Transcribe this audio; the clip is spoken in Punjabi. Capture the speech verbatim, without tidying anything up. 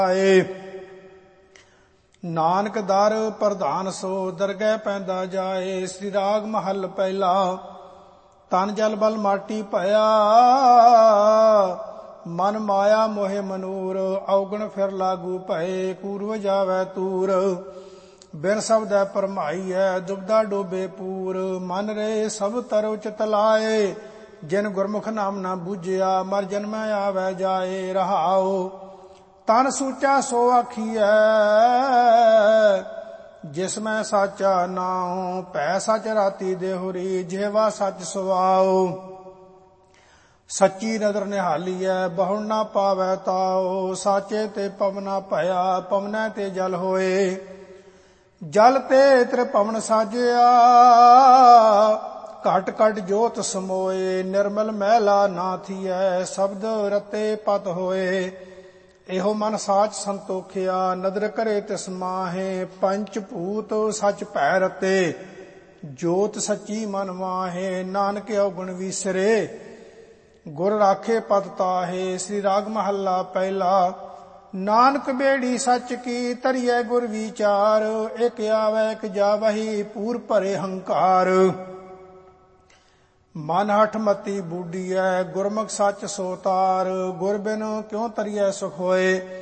ਨਾਨਕ ਦਰ ਪ੍ਰਧਾਨ ਸੋ ਦਰਗਹਿ ਪੈਂਦਾ ਜਾਏ। ਸ੍ਰੀ ਰਾਗ ਮਹੱਲ ਪਹਿਲਾ। ਤਨ ਜਲ ਬਲ ਮਾਟੀ ਭਇਆ ਮਨ ਮਾਇਆ ਮੋਹਿ ਮਨੂਰ। ਔਗਣ ਫਿਰ ਲਾਗੂ ਭਏ ਕੂਰਵ ਜਾਵੈ ਤੂਰ। ਬਿਨ ਸ਼ਬਦੈ ਭਰਮਾਈਐ ਦੁਬਦਾ ਡੋਬੇ ਪੂਰ। ਮਨ ਰੇ ਸਭ ਤਰੁ ਚਿਤ ਲਾਏ ਜਿਨ ਗੁਰਮੁਖ ਨਾਮ ਨਾ ਬੂਝਿਆ। ਮਰ ਜਨਮੈ ਆਵੈ ਜਾਏ ਰਹਾਉ। ਤਨ ਸੂਚਾ ਸੋ ਆਖੀਐ ਜਿਸ ਮੈਂ ਸਾਚਾ ਨਾਉ। ਭੈ ਸਚ ਰਾਤੀ ਦੇਹੁਰੀ ਜਿਹਵਾ ਸਚ ਸੁਆਉ। ਸੱਚੀ ਨਦਰ ਨਿਹਾਲੀਐ ਬਹੁ ਨਾ ਪਾਵੈ ਤਾਉ। ਸਾਚੇ ਤੇ ਪਵਨਾ ਭਇਆ ਪਵਨੈ ਤੇ ਜਲ ਹੋਏ। ਜਲ ਤੇ ਤ੍ਰਿਭਵਨ ਸਾਜਿਆ ਘਟ ਘਟ ਜੋਤ ਸਮੋਏ। ਨਿਰਮਲ ਮਹਿਲਾ ਨਾ ਥੀਐ ਸ਼ਬਦ ਰਤੇ ਪਤ ਹੋਏ। ਇਹੋ ਮਨ ਸਾਚ ਸੰਤੋਖਿਆ ਨਦਰ ਕਰੇ ਤਿਸ ਮਾਹੇ। ਪੰਚ ਭੂਤ ਸਚ ਭੈ ਰਤੇ ਜੋਤ ਸੱਚੀ ਮਨ ਮਾਹੇ। ਨਾਨਕ ਔਗਣ ਵਿਸਰੇ ਗੁਰ ਰਾਖੇ ਪਦ ਤਾਹੇ। ਸ੍ਰੀ ਰਾਗ ਮਹੱਲਾ ਪਹਿਲਾ। ਨਾਨਕ ਬੇੜੀ ਸੱਚ ਕੀ ਧਰਿਐ ਗੁਰ ਵਿਚਾਰ। ਇਕ ਆਵੈ ਇਕ ਜਾਵਹੀ ਪੂਰ ਭਰੇ ਹੰਕਾਰ। ਮਨ ਹਠ ਮਤੀ ਬੂਡੀਐ ਗੁਰਮੁਖ ਸੱਚ ਸੋ ਤਾਰ। ਗੁਰ ਬਿਨ ਕਿਉ ਤਰੀਐ ਸੁਖ ਹੋਏ